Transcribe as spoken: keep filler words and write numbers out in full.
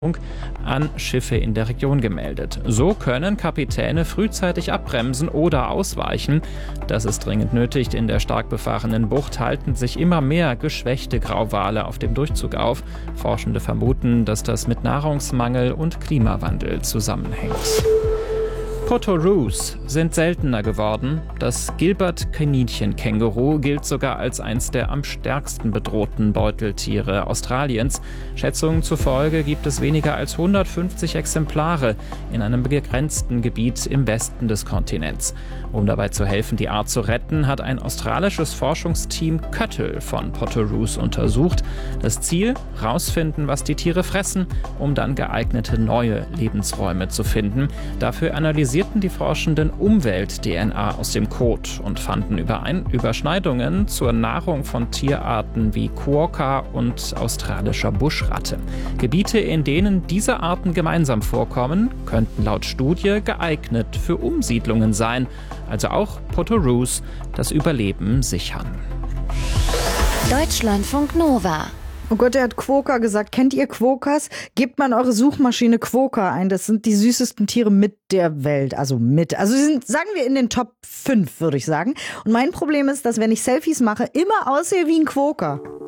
an Schiffe in der Region gemeldet. So können Kapitäne frühzeitig abbremsen oder ausweichen. Das ist dringend nötig. In der stark befahrenen Bucht halten sich immer mehr geschwächte Grauwale auf dem Durchzug auf. Forschende vermuten, dass das mit Nahrungsmangel und Klimawandel zusammenhängt. Potoroos sind seltener geworden. Das Gilbert-Kaninchenkänguru gilt sogar als eines der am stärksten bedrohten Beuteltiere Australiens. Schätzungen zufolge gibt es weniger als hundertfünfzig Exemplare in einem begrenzten Gebiet im Westen des Kontinents. Um dabei zu helfen, die Art zu retten, hat ein australisches Forschungsteam Köttel von Potoroos untersucht. Das Ziel: rausfinden, was die Tiere fressen, um dann geeignete neue Lebensräume zu finden. Dafür analysierten die Forschenden Umwelt-D N A aus dem Kot und fanden Überein- Überschneidungen zur Nahrung von Tierarten wie Quokka und australischer Buschratte. Gebiete, in denen diese Arten gemeinsam vorkommen, könnten laut Studie geeignet für Umsiedlungen sein, also auch Potoroos das Überleben sichern. Deutschlandfunk Nova. Oh Gott, er hat Quokka gesagt. Kennt ihr Quokkas? Gebt mal in eure Suchmaschine Quokka ein. Das sind die süßesten Tiere mit der Welt. Also mit. Also sie sind, sagen wir, in den Top fünf, würde ich sagen. Und mein Problem ist, dass wenn ich Selfies mache, immer aussehe wie ein Quokka.